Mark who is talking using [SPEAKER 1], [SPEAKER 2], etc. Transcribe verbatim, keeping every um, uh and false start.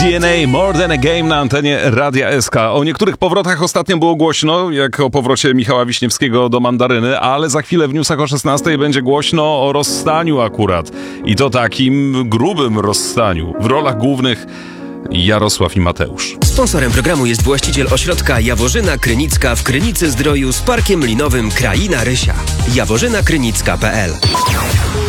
[SPEAKER 1] D N A More Than a Game na antenie Radia S K. O niektórych powrotach ostatnio było głośno, jak o powrocie Michała Wiśniewskiego do Mandaryny, ale za chwilę w newsach o szesnastej będzie głośno o rozstaniu akurat. I to takim grubym rozstaniu. W rolach głównych Jarosław i Mateusz.
[SPEAKER 2] Sponsorem programu jest właściciel ośrodka Jaworzyna Krynicka w Krynicy Zdroju z parkiem linowym Kraina Rysia. jaworzyna krynicka kropka p l